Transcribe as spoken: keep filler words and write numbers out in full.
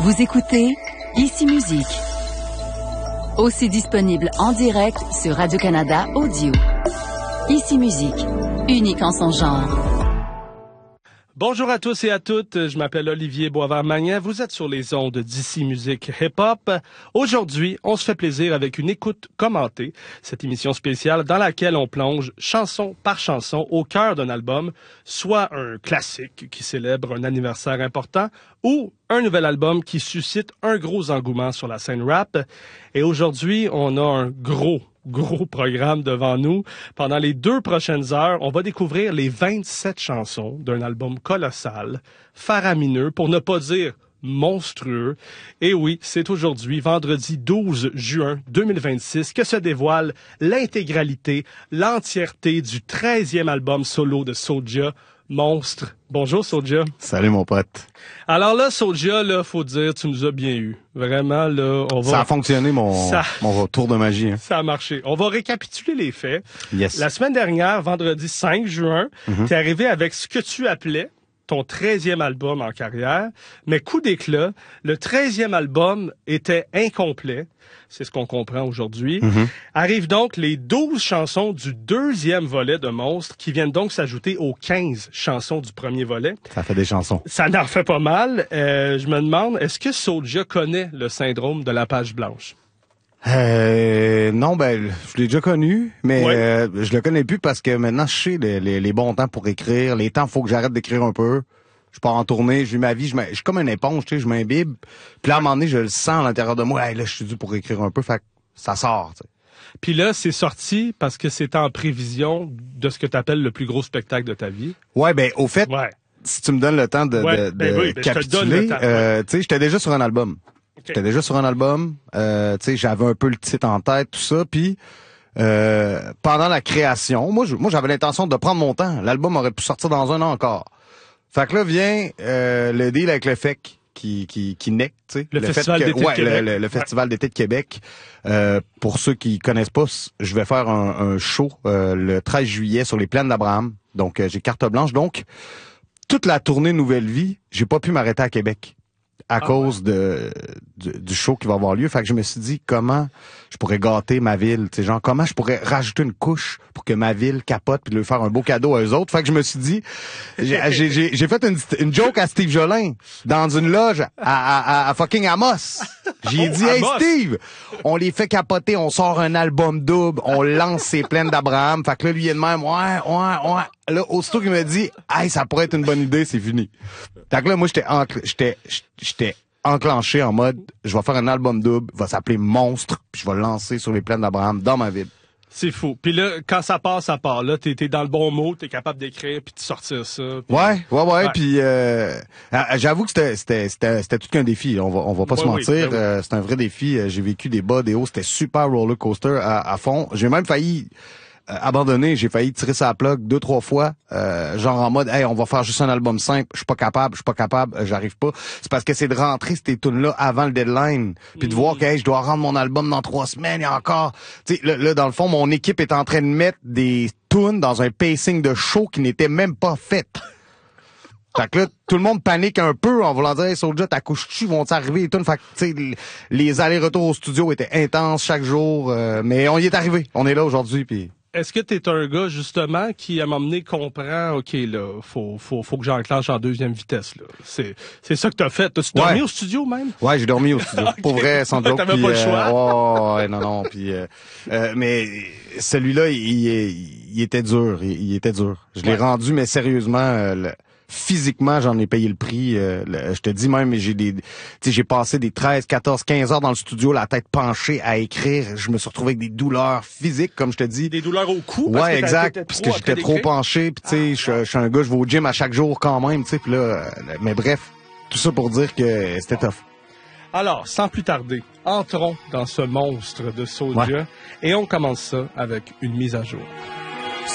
Vous écoutez Ici Musique. Aussi disponible en direct sur Radio-Canada Audio. Ici Musique, unique en son genre. Bonjour à tous et à toutes, je m'appelle Olivier Boisvert-Magnan, vous êtes sur les ondes d'Ici Musique Hip-Hop. Aujourd'hui, on se fait plaisir avec une écoute commentée, cette émission spéciale dans laquelle on plonge chanson par chanson au cœur d'un album, soit un classique qui célèbre un anniversaire important ou un nouvel album qui suscite un gros engouement sur la scène rap. Et aujourd'hui, on a un gros Gros programme devant nous. Pendant les deux prochaines heures, on va découvrir les vingt-sept chansons d'un album colossal, faramineux, pour ne pas dire monstrueux. Et oui, c'est aujourd'hui, vendredi douze juin deux mille vingt-six, que se dévoile l'intégralité, l'entièreté du treizième album solo de Soulja, Monstre. Bonjour Soulja. Salut mon pote. Alors là, Soulja, là, faut dire, tu nous as bien eu. Vraiment, là, on va... Ça a fonctionné, mon, Ça... mon tour de magie. Hein. Ça a marché. On va récapituler les faits. Yes. La semaine dernière, vendredi cinq juin, mm-hmm. t'es arrivé avec ce que tu appelais ton treizième album en carrière, mais coup d'éclat, le treizième album était incomplet. C'est ce qu'on comprend aujourd'hui. Mm-hmm. Arrivent donc les douze chansons du deuxième volet de Monstre qui viennent donc s'ajouter aux quinze chansons du premier volet. Ça fait des chansons. Ça en fait pas mal. Euh, je me demande, est-ce que Soulja connaît le syndrome de la page blanche? Euh, non, ben, je l'ai déjà connu, mais ouais. euh, je le connais plus parce que maintenant, je sais les, les, les bons temps pour écrire. Les temps, faut que j'arrête d'écrire un peu. Je pars en tournée, je vis ma vie, je, je suis comme une éponge, tu sais, je m'imbibe. Puis là, à un moment donné, je le sens à l'intérieur de moi. Hey, là, je suis dû pour écrire un peu, fait que ça sort, tu sais. Puis là, c'est sorti parce que c'est en prévision de ce que tu appelles le plus gros spectacle de ta vie. Ouais, ben, au fait, ouais. si tu me donnes le temps de, ouais, de, ben de oui, ben capituler, temps, euh, ouais. tu sais, j'étais déjà sur un album. Okay. J'étais déjà sur un album, euh, tu sais, j'avais un peu le titre en tête, tout ça, puis euh, pendant la création, moi, je, moi, j'avais l'intention de prendre mon temps. L'album aurait pu sortir dans un an encore. Fait que là vient euh, le deal avec le F E C qui qui qui naît, tu sais, le, le festival fait que, d'été ouais, de Québec. le, le, le festival ouais. d'été de Québec. Euh, pour ceux qui connaissent pas, je vais faire un, un show euh, le treize juillet sur les plaines d'Abraham. Donc euh, j'ai carte blanche. Donc toute la tournée Nouvelle Vie, j'ai pas pu m'arrêter à Québec à ah, cause ouais. de du, du show qui va avoir lieu. Fait que je me suis dit comment je pourrais gâter ma ville, tu sais, genre comment je pourrais rajouter une couche pour que ma ville capote puis lui faire un beau cadeau à eux autres. Fait que je me suis dit, j'ai j'ai j'ai fait une, une joke à Steve Jolin dans une loge à à, à fucking Amos. J'ai oh, dit hey Amos. Steve, on les fait capoter, on sort un album double, on lance ces plaines d'Abraham. Fait que là lui il est de même ouais ouais ouais. Là aussitôt qu'il me dit hey ça pourrait être une bonne idée, c'est fini. Fait que là moi j'étais j'étais j'étais enclenché en mode, je vais faire un album double, va s'appeler Monstre, puis je vais le lancer sur les plaines d'Abraham dans ma ville. C'est fou. Puis là, quand ça part, ça part. Là, t'es, t'es dans le bon mot, t'es capable d'écrire puis de sortir ça. Pis... Ouais, ouais, ouais. ouais. Puis euh, j'avoue que c'était, c'était, c'était, c'était tout qu'un défi. On va, on va pas ouais, se mentir. Oui, oui. Euh, c'est un vrai défi. J'ai vécu des bas, des hauts. C'était super roller coaster à, à fond. J'ai même failli euh, abandonner. J'ai failli tirer sa plug deux, trois fois. Euh, genre en mode, hey, on va faire juste un album simple. Je suis pas capable, je suis pas capable, euh, j'arrive pas. C'est parce que c'est de rentrer ces tunes-là avant le deadline, puis de mmh. voir que hey, je dois rendre mon album dans trois semaines et encore. Tu sais, là, là, dans le fond, mon équipe est en train de mettre des tunes dans un pacing de show qui n'était même pas fait. Fait que là, tout le monde panique un peu en voulant dire hey, Soulja, ta couche-tu, vont-ils arriver et tout. Fait que, tu sais, les allers-retours au studio étaient intenses chaque jour, euh, mais on y est arrivé. On est là aujourd'hui, puis. Est-ce que t'es un gars, justement, qui, à un moment donné, comprend, OK, là, faut, faut, faut que j'enclenche en deuxième vitesse, là. C'est, c'est ça que t'as fait. T'as-tu dormi ouais. au studio, même? Ouais, j'ai dormi au studio. Okay. Pour vrai, sans doute. T'avais pas le choix. Euh, oh, ouais, non, non, puis, euh, euh, mais celui-là, il, il, il était dur. Il, il était dur. Je l'ai ouais. rendu, mais sérieusement, euh, le, physiquement, j'en ai payé le prix. Euh, le, je te dis même, j'ai des, tu sais, j'ai passé des treize, quatorze, quinze heures dans le studio, la tête penchée à écrire. Je me suis retrouvé avec des douleurs physiques, comme je te dis. Des douleurs au cou. Ouais, parce que exact. Parce que j'étais trop penché. Puis tu sais, je, je suis un gars, je vais au gym à chaque jour quand même. Tu sais, puis là, euh, mais bref, tout ça pour dire que c'était tough. Alors, sans plus tarder, entrons dans ce monstre de Soulja ouais. et on commence ça avec une mise à jour.